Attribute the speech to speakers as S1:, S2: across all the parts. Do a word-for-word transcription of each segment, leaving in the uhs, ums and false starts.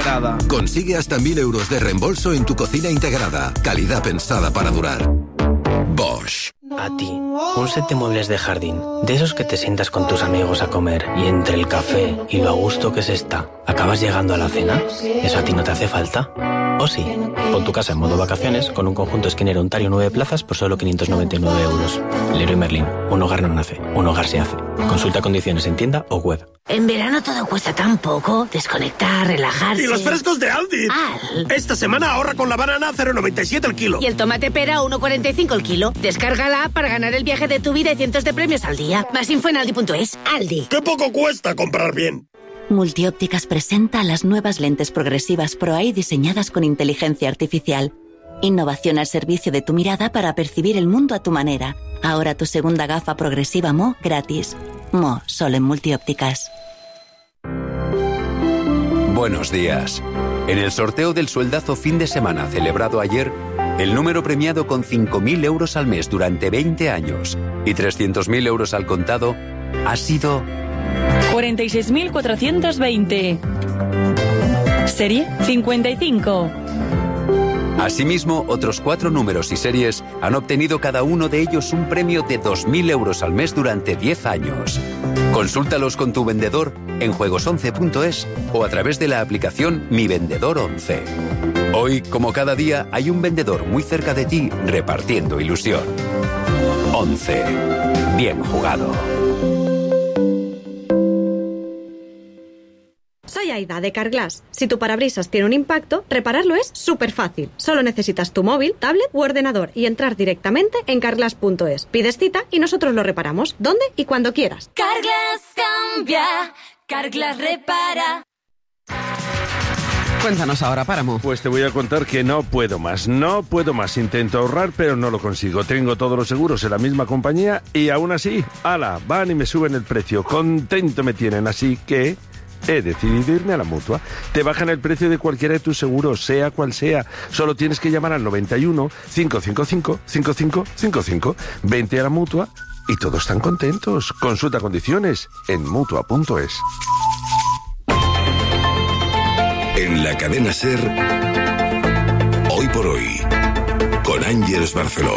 S1: integrada.
S2: Consigue hasta mil euros de reembolso en tu cocina integrada. Calidad pensada para durar. Bosch.
S3: A ti, un set de muebles de jardín, de esos que te sientas con tus amigos a comer y entre el café y lo a gusto que se está, ¿acabas llegando a la cena? ¿Eso a ti no te hace falta? ¿O sí? Pon tu casa en modo vacaciones con un conjunto esquinero Ontario nueve plazas por solo quinientos noventa y nueve euros. Leroy Merlin, un hogar no nace, un hogar se hace. Consulta condiciones en tienda o web.
S4: En verano todo cuesta tan poco. Desconectar, relajarse...
S5: ¡Y los frescos de Aldi!
S4: Al.
S5: Esta semana ahorra con la banana a cero coma noventa y siete el kilo.
S4: Y el tomate pera a uno coma cuarenta y cinco el kilo. Descarga la app para ganar el viaje de tu vida y cientos de premios al día. Más info en aldi punto es. Aldi.
S5: ¡Qué poco cuesta comprar bien!
S6: Multiópticas presenta las nuevas lentes progresivas ProEye diseñadas con inteligencia artificial. Innovación al servicio de tu mirada para percibir el mundo a tu manera. Ahora tu segunda gafa progresiva Mo gratis. Mo, solo en Multiópticas.
S7: Buenos días. En el sorteo del sueldazo fin de semana celebrado ayer, el número premiado con cinco mil euros al mes durante veinte años y trescientos mil euros al contado ha sido...
S8: cuarenta y seis mil cuatrocientos veinte. Serie cincuenta y cinco.
S7: Asimismo, otros cuatro números y series han obtenido cada uno de ellos un premio de dos mil euros al mes durante diez años. Consúltalos con tu vendedor en juegos once punto es o a través de la aplicación Mi Vendedor once. Hoy, como cada día, hay un vendedor muy cerca de ti repartiendo ilusión. once. Bien jugado.
S9: Soy Aida, de Carglass. Si tu parabrisas tiene un impacto, repararlo es súper fácil. Solo necesitas tu móvil, tablet u ordenador y entrar directamente en carglass punto es. Pides cita y nosotros lo reparamos, donde y cuando quieras.
S10: Carglass cambia, Carglass repara.
S11: Cuéntanos ahora, Páramo.
S12: Pues te voy a contar que no puedo más, no puedo más. Intento ahorrar, pero no lo consigo. Tengo todos los seguros en la misma compañía y aún así, ala, van y me suben el precio. Contento me tienen, así que... he decidido irme a la Mutua. Te bajan el precio de cualquiera de tus seguros, sea cual sea. Solo tienes que llamar al noventa y uno, cinco cinco cinco, cinco cinco cinco cinco. Vente a la Mutua y todos están contentos. Consulta condiciones en mutua punto es.
S2: En la cadena SER, Hoy por Hoy, con Ángeles Barceló.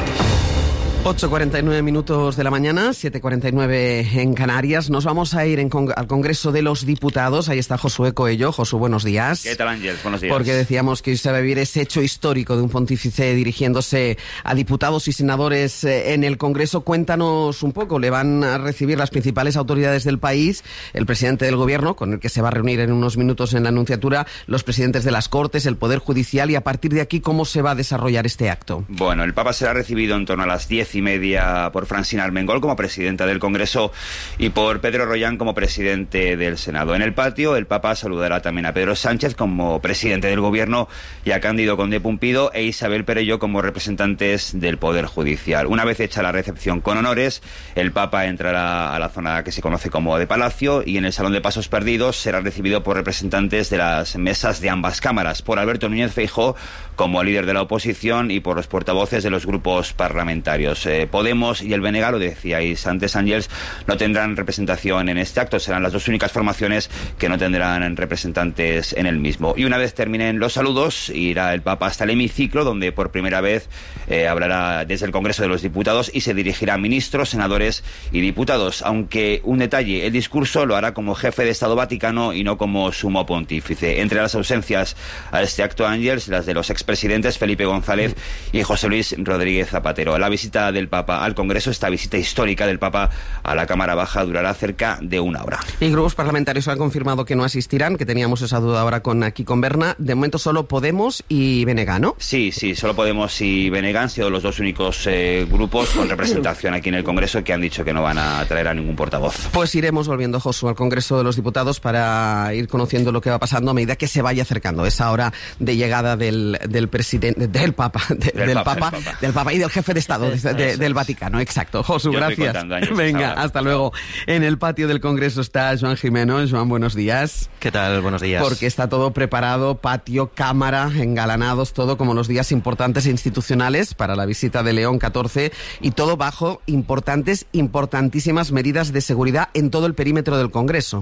S11: ocho cuarenta y nueve minutos de la mañana, siete cuarenta y nueve en Canarias. Nos vamos a ir en con- al Congreso de los Diputados. Ahí está Josué Coello. Josu, buenos días.
S13: ¿Qué tal, Ángel? Buenos días.
S11: Porque decíamos que hoy se va a vivir ese hecho histórico de un pontífice dirigiéndose a diputados y senadores eh, en el Congreso. Cuéntanos un poco. Le van a recibir las principales autoridades del país, el presidente del Gobierno, con el que se va a reunir en unos minutos en la Anunciatura, los presidentes de las Cortes, el Poder Judicial, y a partir de aquí, ¿cómo se va a desarrollar este acto?
S13: Bueno, el Papa será recibido en torno a las diez y media por Francina Armengol como presidenta del Congreso y por Pedro Rollán como presidente del Senado. En el patio, el Papa saludará también a Pedro Sánchez como presidente del Gobierno y a Cándido Conde Pumpido e Isabel Perelló como representantes del Poder Judicial. Una vez hecha la recepción con honores, el Papa entrará a la zona que se conoce como de Palacio y en el Salón de Pasos Perdidos será recibido por representantes de las mesas de ambas cámaras, por Alberto Núñez Feijóo como líder de la oposición y por los portavoces de los grupos parlamentarios. Eh, Podemos y el B N G, lo decíais antes, Ángels, no tendrán representación en este acto. Serán las dos únicas formaciones que no tendrán representantes en el mismo. Y una vez terminen los saludos, irá el Papa hasta el hemiciclo, donde por primera vez eh, hablará desde el Congreso de los Diputados y se dirigirá a ministros, senadores y diputados. Aunque un detalle, el discurso lo hará como jefe de Estado Vaticano y no como sumo pontífice. Entre las ausencias a este acto, Ángels, las de los expresidentes Felipe González y José Luis Rodríguez Zapatero. La visita del Papa al Congreso, esta visita histórica del Papa a la Cámara Baja, durará cerca de una hora.
S11: Y grupos parlamentarios han confirmado que no asistirán, que teníamos esa duda ahora con aquí con Berna. De momento solo Podemos y B N G, ¿no?
S13: Sí, sí, solo Podemos y B N G han sido los dos únicos eh, grupos con representación aquí en el Congreso que han dicho que no van a traer a ningún portavoz.
S11: Pues iremos volviendo, Josu, al Congreso de los Diputados para ir conociendo lo que va pasando a medida que se vaya acercando esa hora de llegada del, del presidente, del Papa, de, del, del, Papa, Papa, Papa, del Papa y del jefe de Estado de, de, del Vaticano. Exacto. Josu, gracias. Años, Venga, hasta, hasta luego. En el patio del Congreso está Joan Jimeno. Joan, buenos días.
S14: ¿Qué tal? Buenos días.
S11: Porque está todo preparado, patio, cámara, engalanados, todo como los días importantes e institucionales para la visita de León catorce y todo bajo importantes, importantísimas medidas de seguridad en todo el perímetro del Congreso.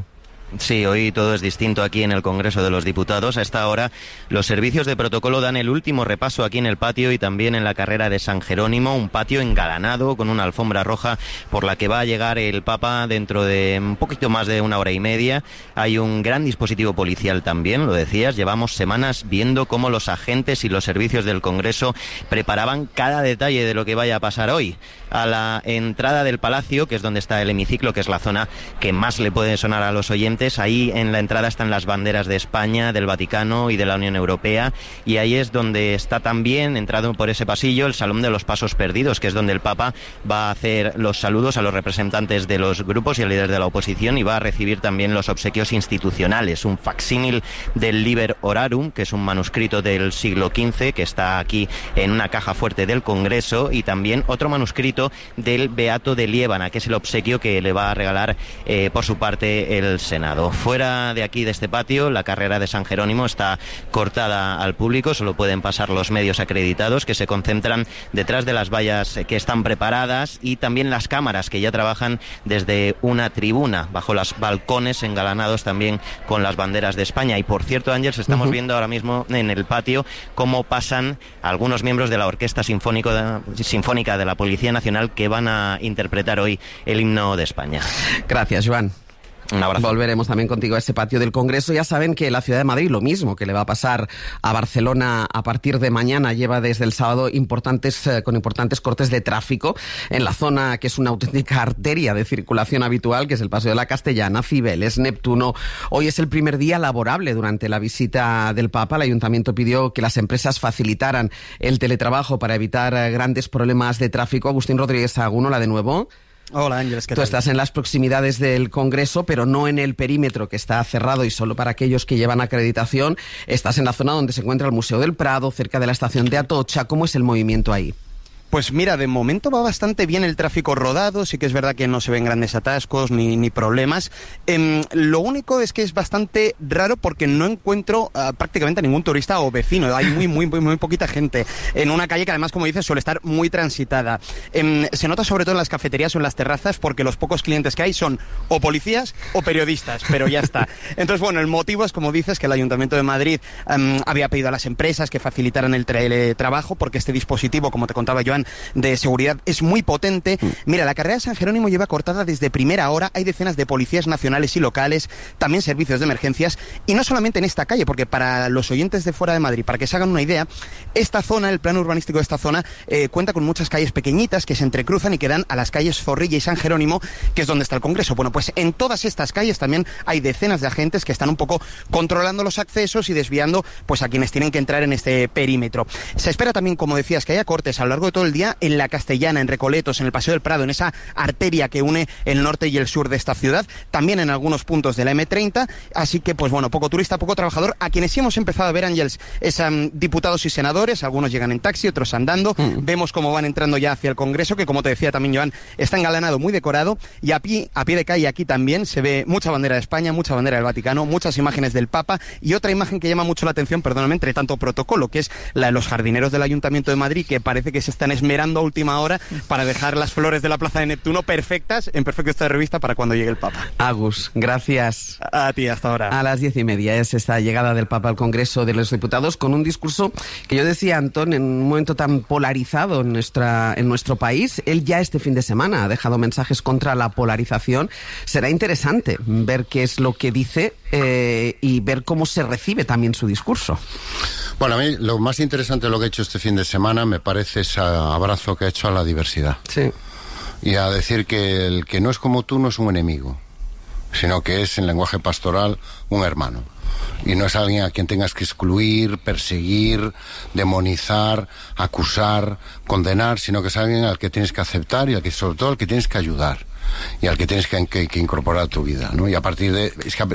S1: Sí, hoy todo es distinto aquí en el Congreso de los Diputados. A esta hora los servicios de protocolo dan el último repaso aquí en el patio y también en la carrera de San Jerónimo, un patio engalanado con una alfombra roja por la que va a llegar el Papa dentro de un poquito más de una hora y media. Hay un gran dispositivo policial también, lo decías. Llevamos semanas viendo cómo los agentes y los servicios del Congreso preparaban cada detalle de lo que vaya a pasar hoy. A la entrada del Palacio, que es donde está el hemiciclo, que es la zona que más le puede sonar a los oyentes, ahí en la entrada están las banderas de España, del Vaticano y de la Unión Europea, y ahí es donde está también, entrado por ese pasillo, el Salón de los Pasos Perdidos, que es donde el Papa va a hacer los saludos a los representantes de los grupos y al líder de la oposición, y va a recibir también los obsequios institucionales, un facsímil del Liber Orarum, que es un manuscrito del siglo quince, que está aquí en una caja fuerte del Congreso, y también otro manuscrito del Beato de Liébana, que es el obsequio que le va a regalar eh, por su parte el Senado. Fuera de aquí, de este patio, la carrera de San Jerónimo está cortada al público, solo pueden pasar los medios acreditados, que se concentran detrás de las vallas que están preparadas, y también las cámaras que ya trabajan desde una tribuna, bajo los balcones engalanados también con las banderas de España. Y por cierto, Ángels, estamos uh-huh. viendo ahora mismo en el patio cómo pasan algunos miembros de la Orquesta Sinfónico de, Sinfónica de la Policía Nacional que van a interpretar hoy el himno de España.
S11: Gracias, Joan.
S1: Un abrazo.
S11: Volveremos también contigo a ese patio del Congreso. Ya saben que la ciudad de Madrid, lo mismo que le va a pasar a Barcelona a partir de mañana, lleva desde el sábado importantes eh, con importantes cortes de tráfico en la zona que es una auténtica arteria de circulación habitual, que es el Paseo de la Castellana, Cibeles, Neptuno. Hoy es el primer día laborable durante la visita del Papa. El Ayuntamiento pidió que las empresas facilitaran el teletrabajo para evitar eh, grandes problemas de tráfico. Agustín Rodríguez Sagún, hola de nuevo.
S14: Hola, Ángeles, ¿qué
S11: Tú
S14: tal?
S11: estás en las proximidades del Congreso, pero no en el perímetro, que está cerrado y solo para aquellos que llevan acreditación. Estás en la zona donde se encuentra el Museo del Prado, cerca de la estación de Atocha. ¿Cómo es el movimiento ahí?
S14: Pues mira, de momento va bastante bien el tráfico rodado, sí que es verdad que no se ven grandes atascos ni, ni problemas. Eh, lo único es que es bastante raro porque no encuentro uh, prácticamente a ningún turista o vecino. Hay muy, muy, muy, muy poquita gente en una calle que además, como dices, suele estar muy transitada. Eh, se nota sobre todo en las cafeterías o en las terrazas porque los pocos clientes que hay son o policías o periodistas, pero ya está. Entonces, bueno, el motivo es, como dices, que el Ayuntamiento de Madrid um, había pedido a las empresas que facilitaran el teletrabajo porque este dispositivo, como te contaba Joan, de seguridad es muy potente. Mira, la carrera de San Jerónimo lleva cortada desde primera hora, hay decenas de policías nacionales y locales, también servicios de emergencias, y no solamente en esta calle, porque para los oyentes de fuera de Madrid, para que se hagan una idea, esta zona, el plano urbanístico de esta zona, eh, cuenta con muchas calles pequeñitas que se entrecruzan y que dan a las calles Zorrilla y San Jerónimo, que es donde está el Congreso. Bueno, pues en todas estas calles también hay decenas de agentes que están un poco controlando los accesos y desviando pues a quienes tienen que entrar en este perímetro. Se espera también, como decías, que haya cortes a lo largo de todo el día en la Castellana, en Recoletos, en el Paseo del Prado, en esa arteria que une el norte y el sur de esta ciudad, también en algunos puntos de la eme treinta, así que pues bueno, poco turista, poco trabajador. A quienes sí hemos empezado a ver, Ángels, es um, diputados y senadores, algunos llegan en taxi, otros andando, mm. vemos cómo van entrando ya hacia el Congreso, que como te decía también Joan, está engalanado, muy decorado, y a pie, a pie de calle aquí también se ve mucha bandera de España, mucha bandera del Vaticano, muchas imágenes del Papa, y otra imagen que llama mucho la atención, perdóname, entre tanto protocolo, que es la de los jardineros del Ayuntamiento de Madrid, que parece que se están esmerando a última hora para dejar las flores de la Plaza de Neptuno perfectas, en perfecto estado de revista para cuando llegue el Papa.
S11: Agus, gracias.
S14: A, a ti, hasta ahora.
S11: A las diez y media es esta llegada del Papa al Congreso de los Diputados con un discurso que yo decía, Antón, en un momento tan polarizado en, nuestra, en nuestro país. Él ya este fin de semana ha dejado mensajes contra la polarización. Será interesante ver qué es lo que dice eh, y ver cómo se recibe también su discurso.
S15: Bueno, a mí lo más interesante de lo que he hecho este fin de semana me parece ese abrazo que ha hecho a la diversidad.
S11: Sí.
S15: Y a decir que el que no es como tú no es un enemigo, sino que es, en lenguaje pastoral, un hermano. Y no es alguien a quien tengas que excluir, perseguir, demonizar, acusar, condenar, sino que es alguien al que tienes que aceptar y al que, sobre todo, al que tienes que ayudar. Y al que tienes que, que, que incorporar a tu vida, ¿no? Y a partir de... Es que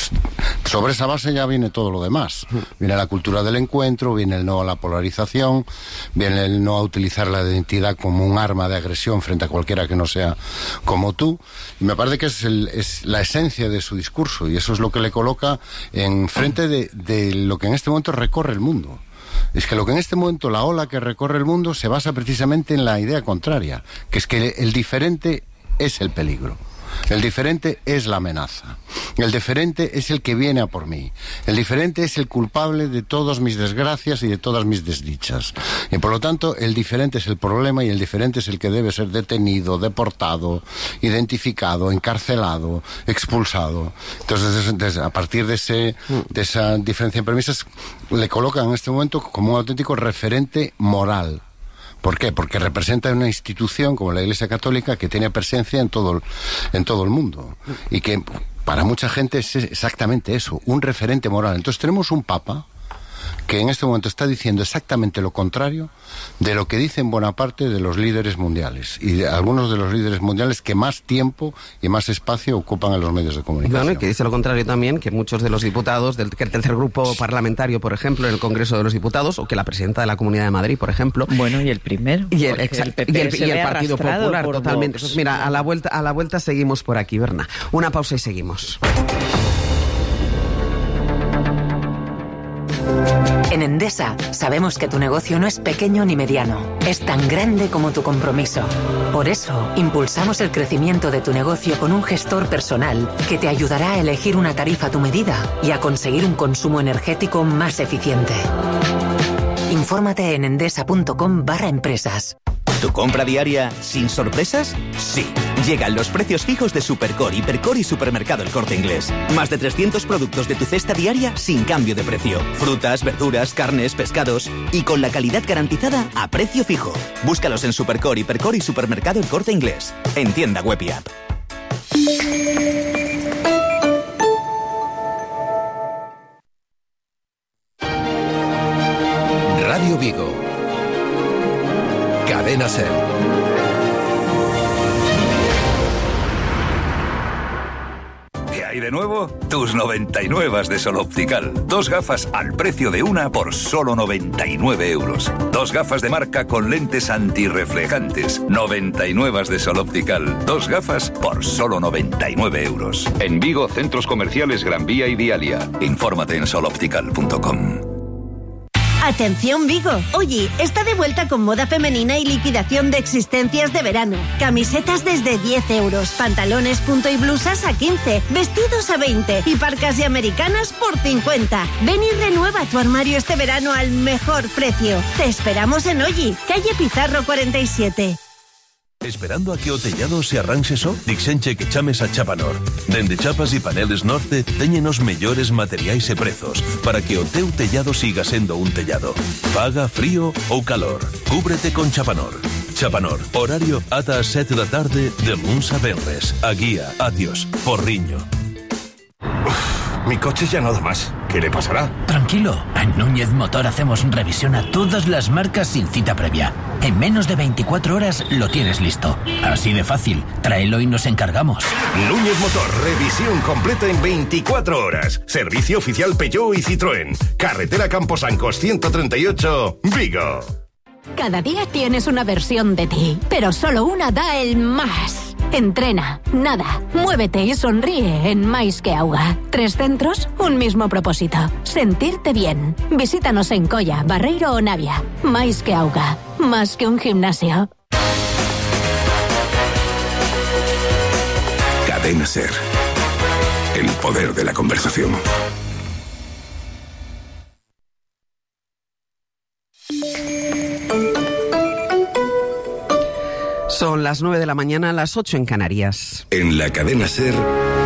S15: sobre esa base ya viene todo lo demás. Viene la cultura del encuentro, viene el no a la polarización, viene el no a utilizar la identidad como un arma de agresión frente a cualquiera que no sea como tú. Y me parece que es, el, es la esencia de su discurso, y eso es lo que le coloca en frente de, de lo que en este momento recorre el mundo. Es que lo que en este momento, la ola que recorre el mundo, se basa precisamente en la idea contraria, que es que el diferente es el peligro. El diferente es la amenaza. El diferente es el que viene a por mí. El diferente es el culpable de todas mis desgracias y de todas mis desdichas. Y por lo tanto, el diferente es el problema y el diferente es el que debe ser detenido, deportado, identificado, encarcelado, expulsado. Entonces, desde, a partir de, ese, de esa diferencia de premisas, le colocan en este momento como un auténtico referente moral. ¿Por qué? Porque representa una institución como la Iglesia Católica que tiene presencia en todo, en todo el mundo y que para mucha gente es exactamente eso, un referente moral. Entonces tenemos un Papa que en este momento está diciendo exactamente lo contrario de lo que dicen buena parte de los líderes mundiales y de algunos de los líderes mundiales que más tiempo y más espacio ocupan en los medios de comunicación.
S11: Bueno, y que dice lo contrario también, que muchos de los diputados del tercer grupo parlamentario, por ejemplo, en el Congreso de los Diputados, o que la presidenta de la Comunidad de Madrid, por ejemplo.
S16: Bueno, y el primero.
S11: Y el, exacto,
S16: el, P P
S11: y el, y el Partido Popular, totalmente.
S16: Vox.
S11: Pues mira, a la vuelta, a la vuelta seguimos por aquí, Berna. Una pausa y seguimos.
S17: En Endesa sabemos que tu negocio no es pequeño ni mediano, es tan grande como tu compromiso. Por eso, impulsamos el crecimiento de tu negocio con un gestor personal que te ayudará a elegir una tarifa a tu medida y a conseguir un consumo energético más eficiente. Infórmate en endesa.com barra empresas.
S18: ¿Tu compra diaria sin sorpresas? Sí. Llegan los precios fijos de Supercore, Hipercore y Supermercado El Corte Inglés. Más de trescientos productos de tu cesta diaria sin cambio de precio. Frutas, verduras, carnes, pescados y con la calidad garantizada a precio fijo. Búscalos en Supercore, Hipercore y Supermercado El Corte Inglés. En tienda web y app.
S19: Radio Vigo. Cadena SER.
S20: ¿Qué hay de nuevo? Tus noventa y nueve de Sol Optical. Dos gafas al precio de una por solo noventa y nueve euros. Dos gafas de marca con lentes antirreflejantes. noventa y nueve de Sol Optical. Dos gafas por solo noventa y nueve euros.
S21: En Vigo, centros comerciales Gran Vía y Dialia.
S20: Infórmate en sol optical punto com.
S22: Atención Vigo, Oye, está de vuelta con moda femenina y liquidación de existencias de verano. Camisetas desde diez euros, pantalones punto y blusas a quince, vestidos a veinte y parcas y americanas por cincuenta. Ven y renueva tu armario este verano al mejor precio. Te esperamos en Oye, calle Pizarro cuarenta y siete.
S23: Esperando a que o tellado se arranxe só? Dixenche que chames a Chapanor. Dende Chapas e Paneles Norte teñen os mellores materiais e prezos para que o teu tellado siga sendo un tellado. Faga frío ou calor. Cúbrete con Chapanor. Chapanor, horario ata as sete da tarde de luns a venres. A guía, Atios, Porriño.
S5: Mi coche ya no da más. ¿Qué le pasará?
S24: Tranquilo, en Núñez Motor hacemos revisión a todas las marcas sin cita previa. En menos de veinticuatro horas lo tienes listo. Así de fácil, tráelo y nos encargamos.
S5: Núñez Motor, revisión completa en veinticuatro horas. Servicio oficial Peugeot y Citroën. Carretera Camposancos ciento treinta y ocho, Vigo.
S25: Cada día tienes una versión de ti, pero solo una da el más. Entrena, nada, muévete y sonríe en Mais que Auga. Tres centros, un mismo propósito. Sentirte bien. Visítanos en Colla, Barreiro o Navia. Mais que Auga. Más que un gimnasio.
S2: Cadena SER. El poder de la conversación.
S11: Son las nueve de la mañana, las ocho en Canarias.
S2: En la cadena SER,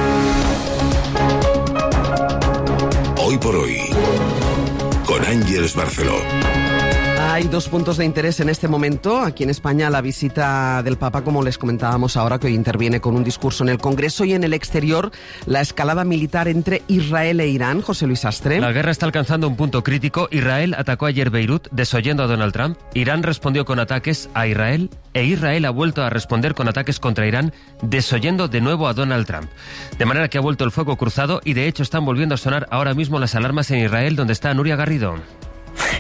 S2: Hoy por Hoy, con Ángeles Barceló.
S11: Hay dos puntos de interés en este momento. Aquí en España, la visita del Papa, como les comentábamos ahora, que hoy interviene con un discurso en el Congreso, y en el exterior, la escalada militar entre Israel e Irán. José Luis Astre.
S26: La guerra está alcanzando un punto crítico. Israel atacó ayer Beirut, desoyendo a Donald Trump. Irán respondió con ataques a Israel, e Israel ha vuelto a responder con ataques contra Irán, desoyendo de nuevo a Donald Trump. De manera que ha vuelto el fuego cruzado, y de hecho están volviendo a sonar ahora mismo las alarmas en Israel, donde está Nuria Garrido.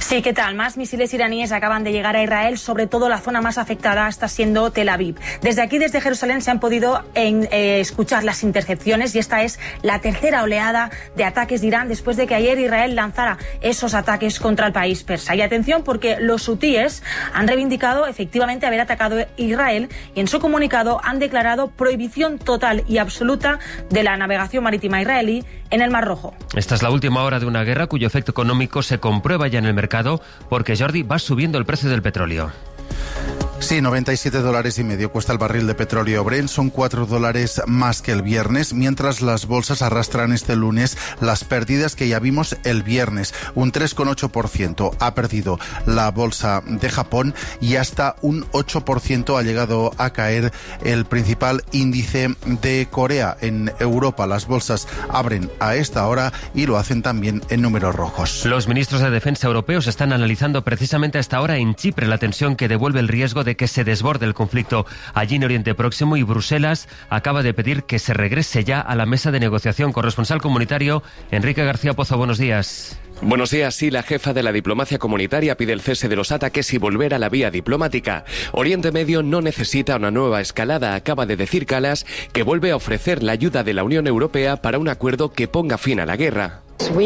S3: Sí, ¿qué tal? Más misiles iraníes acaban de llegar a Israel, sobre todo la zona más afectada está siendo Tel Aviv. Desde aquí, desde Jerusalén, se han podido en, eh, escuchar las intercepciones y esta es la tercera oleada de ataques de Irán después de que ayer Israel lanzara esos ataques contra el país persa. Y atención, porque los hutíes han reivindicado efectivamente haber atacado Israel y en su comunicado han declarado prohibición total y absoluta de la navegación marítima israelí en el Mar Rojo.
S26: Esta es la última hora de una guerra cuyo efecto económico se comprueba ya en el mercado porque, Jordi, va subiendo el precio del petróleo.
S4: Sí, noventa y siete dólares y medio cuesta el barril de petróleo Brent, son cuatro dólares más que el viernes, mientras las bolsas arrastran este lunes las pérdidas que ya vimos el viernes. Un tres coma ocho por ciento ha perdido la bolsa de Japón y hasta un ocho por ciento ha llegado a caer el principal índice de Corea. En Europa las bolsas abren a esta hora y lo hacen también en números rojos.
S26: Los ministros de defensa europeos están analizando precisamente hasta ahora en Chipre la tensión que devuelve el riesgo de que se desborde el conflicto allí en Oriente Próximo y Bruselas acaba de pedir que se regrese ya a la mesa de negociación. Corresponsal comunitario Enrique García Pozo, buenos días.
S6: Buenos días. Sí, la jefa de la diplomacia comunitaria pide el cese de los ataques y volver a la vía diplomática. Oriente Medio no necesita una nueva escalada, acaba de decir Kallas, que vuelve a ofrecer la ayuda de la Unión Europea para un acuerdo que ponga fin a la guerra.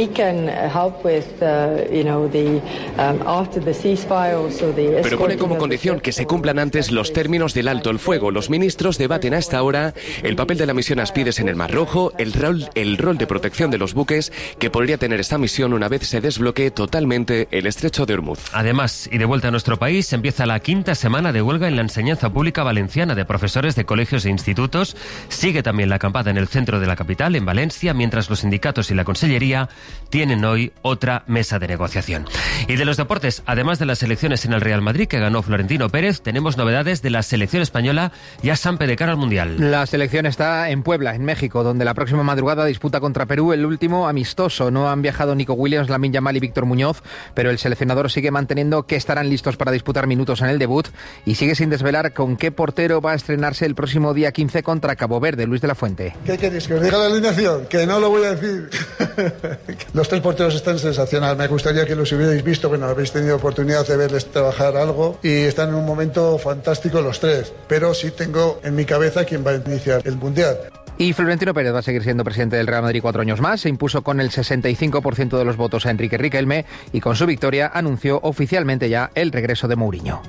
S6: Pero pone como condición que se cumplan antes los términos del alto el fuego. Los ministros debaten hasta ahora el papel de la misión Aspides en el Mar Rojo, el rol, el rol de protección de los buques que podría tener esta misión una vez se desbloquee totalmente el estrecho de Hormuz.
S26: Además, y de vuelta a nuestro país, empieza la quinta semana de huelga en la enseñanza pública valenciana de profesores de colegios e institutos. Sigue también la acampada en el centro de la capital, en Valencia, mientras los sindicatos y la Consellería tienen hoy otra mesa de negociación. Y de los deportes, además de las elecciones en el Real Madrid que ganó Florentino Pérez, tenemos novedades de la selección española ya Sampe de cara al Mundial.
S8: La selección está en Puebla, en México, donde la próxima madrugada disputa contra Perú el último amistoso. No han viajado Nico Williams, Lamine Yamal y Víctor Muñoz, pero el seleccionador sigue manteniendo que estarán listos para disputar minutos en el debut y sigue sin desvelar con qué portero va a estrenarse el próximo día quince contra Cabo Verde. Luis de la Fuente.
S16: ¿Qué queréis? ¿Que os diga la alineación? Que no lo voy a decir. Los tres porteros están sensacionales. Me gustaría que los hubierais visto. Bueno, habéis tenido oportunidad de verles trabajar algo y están en un momento fantástico los tres. Pero sí tengo en mi cabeza quién va a iniciar el Mundial.
S8: Y Florentino Pérez va a seguir siendo presidente del Real Madrid cuatro años más. Se impuso con el sesenta y cinco por ciento de los votos a Enrique Riquelme y con su victoria anunció oficialmente ya el regreso de Mourinho.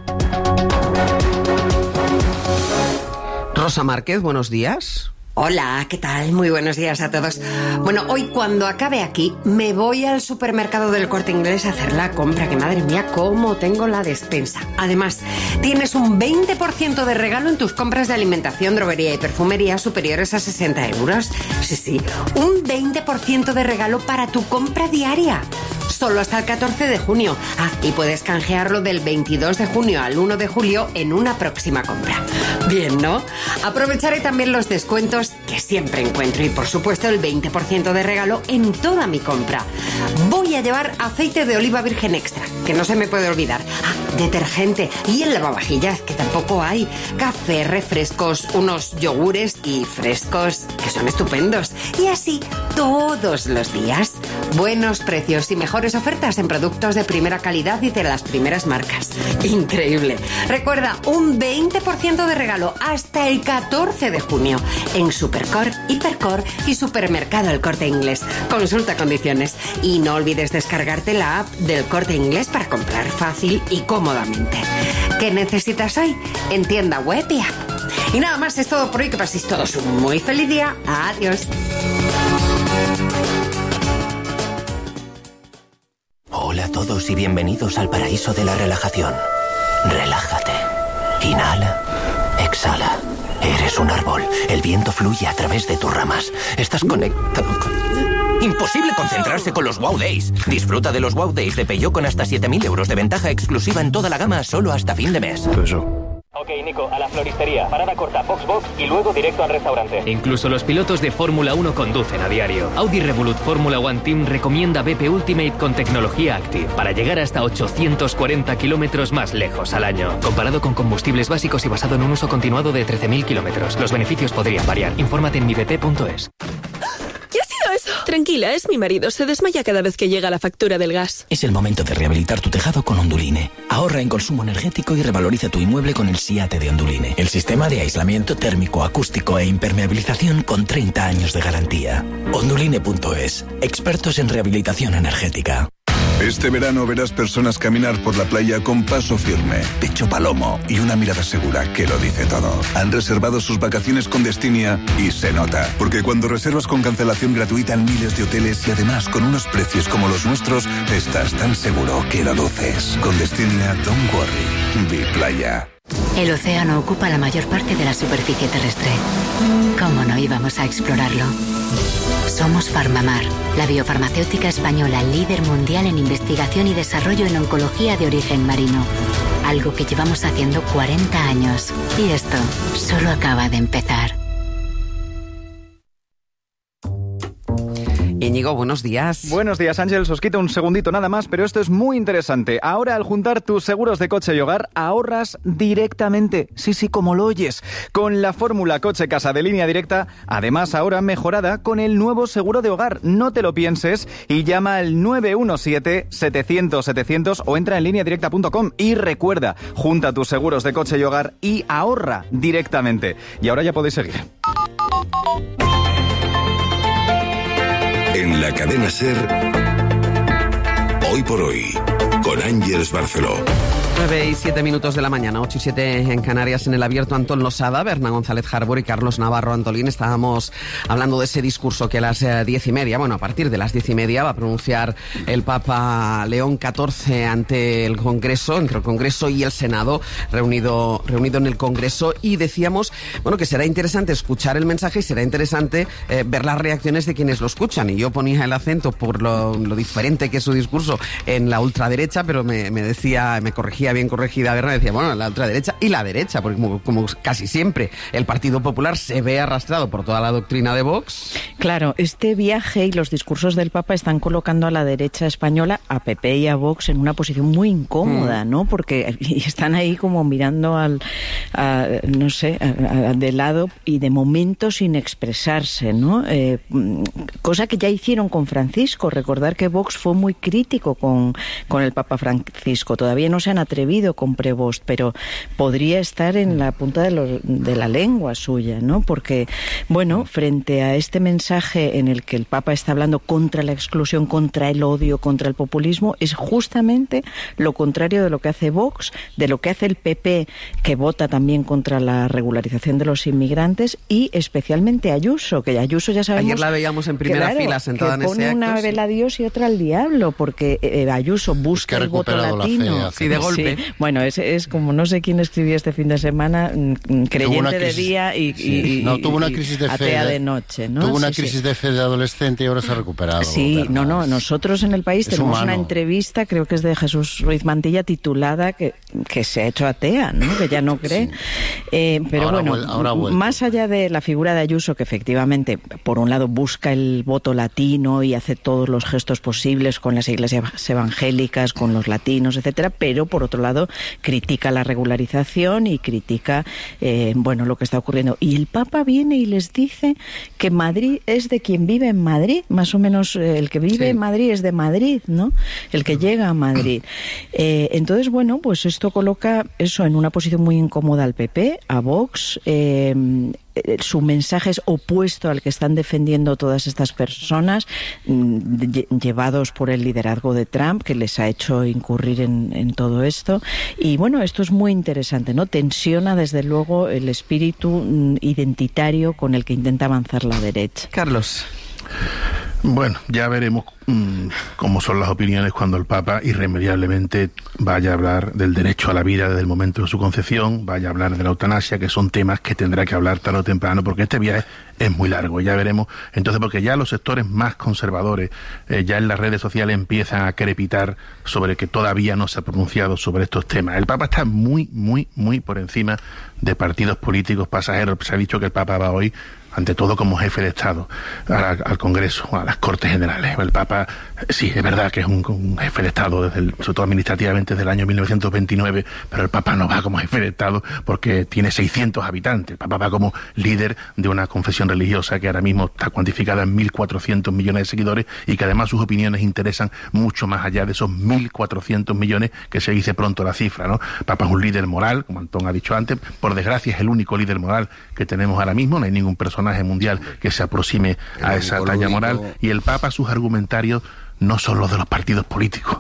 S11: Rosa Márquez, buenos días.
S19: Hola, ¿qué tal? Muy buenos días a todos. Bueno, hoy cuando acabe aquí me voy al supermercado del Corte Inglés a hacer la compra, que madre mía, cómo tengo la despensa. Además, tienes un veinte por ciento de regalo en tus compras de alimentación, droguería y perfumería superiores a sesenta euros. Sí, sí, un veinte por ciento de regalo para tu compra diaria. Solo hasta el catorce de junio. Ah, y puedes canjearlo del veintidós de junio al uno de julio en una próxima compra. Bien, ¿no? Aprovecharé también los descuentos que siempre encuentro y, por supuesto, el veinte por ciento de regalo en toda mi compra. Voy a llevar aceite de oliva virgen extra, que no se me puede olvidar. Ah, detergente y el lavavajillas, que tampoco hay. Café, refrescos, unos yogures y frescos, que son estupendos. Y así todos los días. Buenos precios y mejores ofertas en productos de primera calidad y de las primeras marcas. Increíble. Recuerda, un veinte por ciento de regalo hasta el catorce de junio en Supercor, Hipercor y Supermercado El Corte Inglés. Consulta condiciones y no olvides descargarte la app del Corte Inglés para comprar fácil y cómodamente. ¿Qué necesitas hoy? En tienda web y app. Y nada más, es todo por hoy. Que paséis todos un muy feliz día. Adiós.
S27: Hola a todos y bienvenidos al paraíso de la relajación. Relájate. Inhala. Exhala. Eres un árbol. El viento fluye a través de tus ramas. Estás conectado con... Imposible concentrarse con los Wow Days. Disfruta de los Wow Days de Peugeot con hasta siete mil euros de ventaja exclusiva en toda la gama solo hasta fin de mes. Eso.
S28: Ok, Nico, a la floristería. Parada corta, Foxbox y luego directo al restaurante.
S29: Incluso los pilotos de Fórmula uno conducen a diario. Audi Revolut Fórmula One Team recomienda B P Ultimate con tecnología Active para llegar hasta ochocientos cuarenta kilómetros más lejos al año. Comparado con combustibles básicos y basado en un uso continuado de trece mil kilómetros. Los beneficios podrían variar. Infórmate en mi b p punto es.
S30: ¿Qué ha sido eso?
S1: Tranquila, es mi marido. Se desmaya cada vez que llega la factura del gas.
S7: Es el momento de rehabilitar tu tejado con Onduline. Ahorra en consumo energético y revaloriza tu inmueble con el SIATE de Onduline. El sistema de aislamiento térmico, acústico e impermeabilización con treinta años de garantía. Onduline punto es. Expertos en rehabilitación energética.
S21: Este verano verás personas caminar por la playa con paso firme, pecho palomo y una mirada segura que lo dice todo. Han reservado sus vacaciones con Destinia y se nota. Porque cuando reservas con cancelación gratuita en miles de hoteles y además con unos precios como los nuestros, estás tan seguro que lo luces. Con Destinia, don't worry. Be playa.
S9: El océano ocupa la mayor parte de la superficie terrestre. ¿Cómo no íbamos a explorarlo? Somos Farmamar, la biofarmacéutica española líder mundial en investigación y desarrollo en oncología de origen marino. Algo que llevamos haciendo cuarenta años. Y esto solo acaba de empezar.
S11: Íñigo, buenos días.
S10: Buenos días, Ángeles. Os quito un segundito nada más, pero esto es muy interesante. Ahora, al juntar tus seguros de coche y hogar, ahorras directamente. Sí, sí, como lo oyes. Con la fórmula coche-casa de Línea Directa, además ahora mejorada con el nuevo seguro de hogar. No te lo pienses y llama al nueve uno siete, setecientos, setecientos o entra en línea directa punto com. Y recuerda, junta tus seguros de coche y hogar y ahorra directamente. Y ahora ya podéis seguir.
S2: En la cadena SER, Hoy por Hoy, con Ángeles Barceló.
S11: nueve y siete minutos de la mañana, ocho y siete en Canarias, en el abierto Antón Losada, Berna González Harbour y Carlos Navarro Antolín. Estábamos hablando de ese discurso que a las eh, diez y media, bueno, a partir de las diez y media va a pronunciar el Papa León catorce ante el Congreso, entre el Congreso y el Senado, reunido, reunido en el Congreso, y decíamos, bueno, que será interesante escuchar el mensaje y será interesante eh, ver las reacciones de quienes lo escuchan. Y yo ponía el acento por lo, lo diferente que es su discurso en la ultraderecha, pero me, me decía, me corregía bien corregida Berna, decía, bueno, la ultraderecha y la derecha, porque como, como casi siempre el Partido Popular se ve arrastrado por toda la doctrina de Vox.
S12: Claro, este viaje y los discursos del Papa están colocando a la derecha española, a P P y a Vox, en una posición muy incómoda, mm. ¿no? Porque están ahí como mirando al, a, no sé, a, a, de lado y de momento sin expresarse, ¿no? Eh, cosa que ya hicieron con Francisco. Recordar que Vox fue muy crítico con, con el Papa Francisco. Todavía no se han atrevido con Prevost, pero podría estar en la punta de, los, de la lengua suya, ¿no? Porque, bueno, frente a este mensaje en el que el Papa está hablando contra la exclusión, contra el odio, contra el populismo, es justamente lo contrario de lo que hace Vox, de lo que hace el P P, que vota también contra la regularización de los inmigrantes, y especialmente Ayuso, que Ayuso ya sabemos...
S11: Ayer la veíamos en primera
S12: claro,
S11: fila sentada en ese acto.
S12: Que pone una vela a Dios y otra al diablo, porque eh, Ayuso busca el voto latino.
S11: Sí, de golpe.
S12: Sí. Bueno, es, es como no sé quién escribía este fin de semana, creyente crisis, de día y,
S13: sí.
S12: y,
S13: no, tuvo una crisis de
S12: atea
S13: fe de,
S12: de noche, ¿no?
S13: Tuvo una
S12: sí,
S13: crisis
S12: sí.
S13: de fe de adolescente y ahora se ha recuperado.
S12: Sí,
S13: Bernard.
S12: no, no, nosotros en el país
S13: es
S12: tenemos
S13: humano.
S12: una entrevista, creo que es de Jesús Ruiz Mantilla, titulada que, que se ha hecho atea, ¿no? Que ya no cree. Sí. Eh, pero
S13: ahora
S12: bueno,
S13: vuel, ahora
S12: más allá de la figura de Ayuso, que efectivamente, por un lado, busca el voto latino y hace todos los gestos posibles con las iglesias evangélicas, con los latinos, etcétera, pero por otro lado, critica la regularización y critica eh, bueno, lo que está ocurriendo. Y el Papa viene y les dice que Madrid es de quien vive en Madrid, más o menos eh, el que vive sí. en Madrid es de Madrid, ¿no? El que llega a Madrid. Eh, entonces, bueno, pues esto coloca eso en una posición muy incómoda al P P, a Vox. Eh, su mensaje es opuesto al que están defendiendo todas estas personas, llevados por el liderazgo de Trump, que les ha hecho incurrir en, en todo esto. Y bueno, esto es muy interesante, ¿no? Tensiona desde luego el espíritu identitario con el que intenta avanzar la derecha.
S11: Carlos.
S13: Bueno, ya veremos mmm, cómo son las opiniones cuando el Papa irremediablemente vaya a hablar del derecho a la vida desde el momento de su concepción, vaya a hablar de la eutanasia, que son temas que tendrá que hablar tarde o temprano, porque este viaje es muy largo, ya veremos. Entonces, porque ya los sectores más conservadores, eh, ya en las redes sociales empiezan a crepitar sobre que todavía no se ha pronunciado sobre estos temas. El Papa está muy, muy, muy por encima de partidos políticos pasajeros. Se ha dicho que el Papa va hoy ante todo como jefe de Estado, a, al Congreso, a las Cortes Generales. El Papa, sí, es verdad que es un, un jefe de Estado, desde el, sobre todo administrativamente, desde el año mil novecientos veintinueve, pero el Papa no va como jefe de Estado porque tiene seiscientos habitantes. El Papa va como líder de una confesión religiosa que ahora mismo está cuantificada en mil cuatrocientos millones de seguidores y que además sus opiniones interesan mucho más allá de esos mil cuatrocientos millones que se dice pronto la cifra, ¿no? El Papa es un líder moral, como Antón ha dicho antes, por desgracia es el único líder moral que tenemos ahora mismo, no hay ningún personaje mundial que se aproxime a esa talla moral, y el Papa, sus argumentarios no son los de los partidos políticos.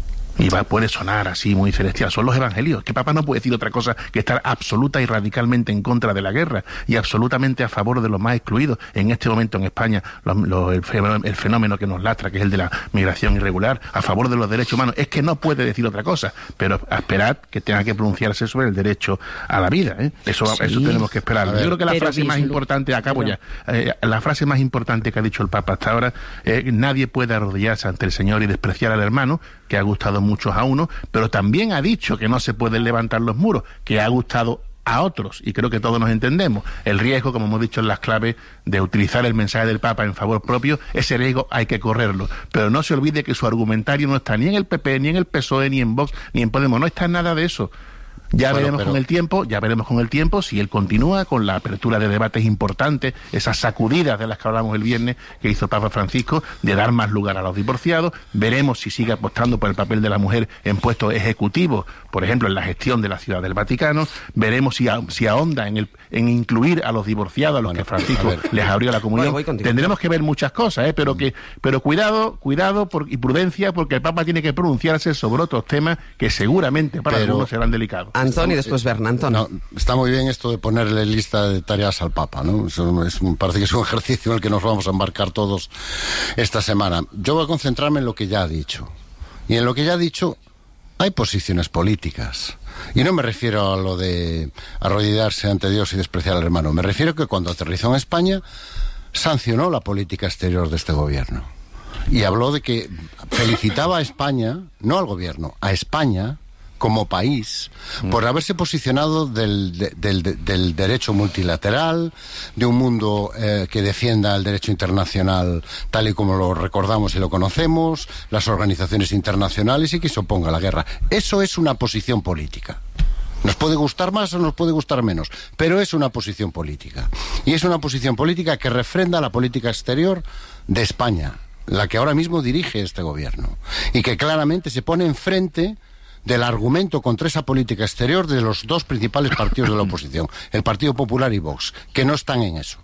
S13: Y va, puede sonar así muy celestial, son los evangelios. Que Papa no puede decir otra cosa que estar absoluta y radicalmente en contra de la guerra y absolutamente a favor de los más excluidos. En este momento en España, lo, lo, el, fenómeno, el fenómeno que nos lastra, que es el de la migración irregular, a favor de los derechos humanos. Es que no puede decir otra cosa, pero esperad que tenga que pronunciarse sobre el derecho a la vida, ¿eh? Eso, sí. eso tenemos que esperar. Yo creo que la frase más importante, acabo ya, eh, la frase más importante que ha dicho el Papa hasta ahora, eh, nadie puede arrodillarse ante el Señor y despreciar al hermano, que ha gustado muchos a uno, pero también ha dicho que no se pueden levantar los muros, que ha gustado a otros, y creo que todos nos entendemos. El riesgo, como hemos dicho en las claves, de utilizar el mensaje del Papa en favor propio, ese riesgo hay que correrlo, pero no se olvide que su argumentario no está ni en el P P, ni en el P S O E, ni en Vox, ni en Podemos, no está en nada de eso. Ya bueno, veremos pero... con el tiempo, ya veremos con el tiempo si él continúa con la apertura de debates importantes, esas sacudidas de las que hablamos el viernes que hizo Papa Francisco, de dar más lugar a los divorciados. Veremos si sigue apostando por el papel de la mujer en puestos ejecutivos, por ejemplo, en la gestión de la Ciudad del Vaticano. Veremos si, a, si ahonda en, el, en incluir a los divorciados, a los bueno, que Francisco ver, les abrió la comunión. Bueno, tendremos que ver muchas cosas, ¿eh? pero que pero cuidado, cuidado por, y prudencia, porque el Papa tiene que pronunciarse sobre otros temas que seguramente para pero... algunos serán delicados.
S11: Antón y después Bernardo.
S5: No, está muy bien esto de ponerle lista de tareas al Papa, ¿no? Eso es, parece que es un ejercicio en el que nos vamos a embarcar todos esta semana. Yo voy a concentrarme en lo que ya ha dicho. Y en lo que ya ha dicho hay posiciones políticas. Y no me refiero a lo de arrodillarse ante Dios y despreciar al hermano. Me refiero a que cuando aterrizó en España sancionó la política exterior de este gobierno. Y habló de que felicitaba a España, no al gobierno, a España como país, por haberse posicionado del, de, del, de, del derecho multilateral, de un mundo eh, que defienda el derecho internacional tal y como lo recordamos y lo conocemos, las organizaciones internacionales, y que se oponga a la guerra. Eso es una posición política. Nos puede gustar más o nos puede gustar menos, pero es una posición política. Y es una posición política que refrenda la política exterior de España, la que ahora mismo dirige este gobierno, y que claramente se pone enfrente del argumento contra esa política exterior de los dos principales partidos de la oposición, el Partido Popular y Vox, que no están en eso.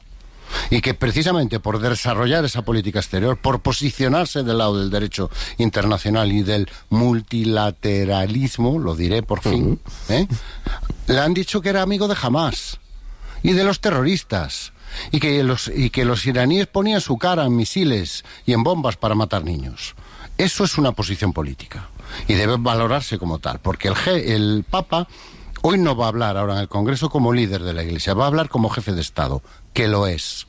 S5: Y que precisamente por desarrollar esa política exterior, por posicionarse del lado del derecho internacional y del multilateralismo, lo diré por fin, ¿eh? le han dicho que era amigo de Hamás y de los terroristas, y que los, y que los iraníes ponían su cara en misiles y en bombas para matar niños. Eso es una posición política y debe valorarse como tal, porque el, el Papa hoy no va a hablar ahora en el Congreso como líder de la Iglesia, va a hablar como jefe de Estado, que lo es,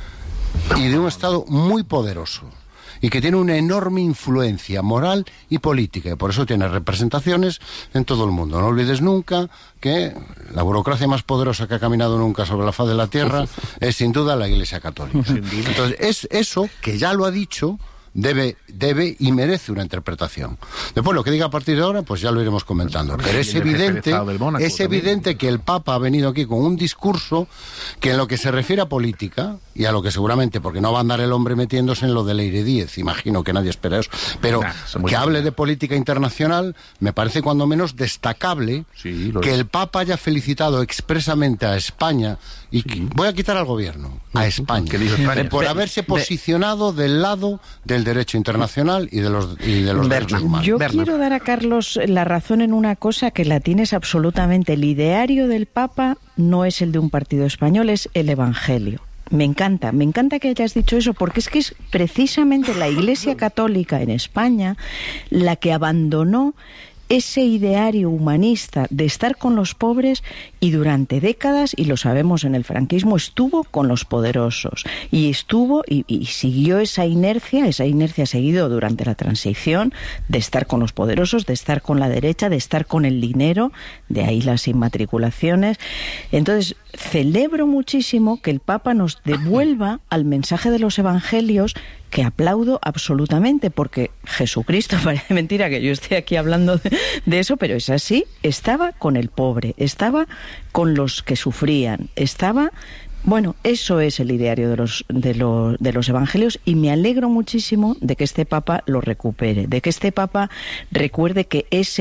S5: y de un Estado muy poderoso, y que tiene una enorme influencia moral y política, y por eso tiene representaciones en todo el mundo. No olvides nunca que la burocracia más poderosa que ha caminado nunca sobre la faz de la tierra es sin duda la Iglesia Católica. Entonces, es eso que ya lo ha dicho, Debe, debe y merece una interpretación. Después lo que diga a partir de ahora, pues ya lo iremos comentando. Pero es evidente, es evidente que el Papa ha venido aquí con un discurso que en lo que se refiere a política, y a lo que seguramente, porque no va a andar el hombre metiéndose en lo de Leire Díez, imagino que nadie espera eso, pero nah, que hable de política internacional, me parece cuando menos destacable sí, que es. el Papa haya felicitado expresamente a España, y sí. voy a quitar al gobierno, a España, España? por haberse posicionado del lado del derecho internacional y de los, y de los derechos humanos.
S12: Yo Berna. quiero dar a Carlos la razón en una cosa que la tienes absolutamente. El ideario del Papa no es el de un partido español, es el Evangelio. Me encanta, me encanta que hayas dicho eso, porque es que es precisamente la Iglesia Católica en España la que abandonó ese ideario humanista de estar con los pobres, y durante décadas, y lo sabemos en el franquismo, estuvo con los poderosos y estuvo y, y siguió esa inercia, esa inercia seguido durante la transición de estar con los poderosos, de estar con la derecha, de estar con el dinero, de ahí las inmatriculaciones. Entonces, celebro muchísimo que el Papa nos devuelva al mensaje de los evangelios, que aplaudo absolutamente, porque Jesucristo, parece mentira que yo esté aquí hablando de, de eso, pero es así, estaba con el pobre, estaba con los que sufrían, estaba... Bueno, eso es el ideario de los, de, los, de los evangelios, y me alegro muchísimo de que este Papa lo recupere, de que este Papa recuerde que ese